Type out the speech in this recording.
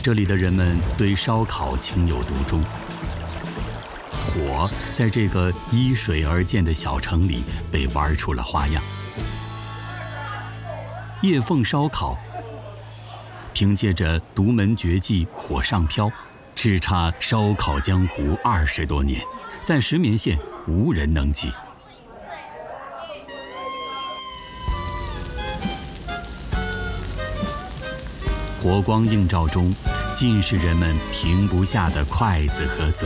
这里的人们对烧烤情有独钟。火在这个依水而建的小城里被玩出了花样。叶凤烧烤凭借着独门绝技火上飘，叱咤烧烤江湖20多年，在石棉县无人能及。火光映照中，尽是人们停不下的筷子和嘴。